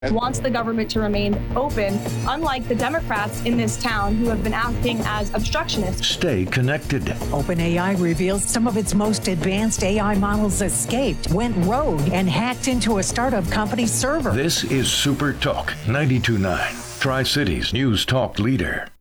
wants the government to remain open, unlike the Democrats in this town who have been acting as obstructionists. Stay connected. OpenAI reveals some of its most advanced AI models escaped, went rogue, and hacked into a startup company's server. This is Super Talk 92.9, Tri-Cities News Talk leader.